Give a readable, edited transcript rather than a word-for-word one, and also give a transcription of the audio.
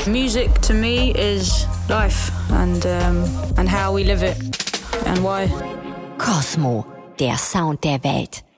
Music to me is life and how we live it and why. Cosmo, der Sound der Welt.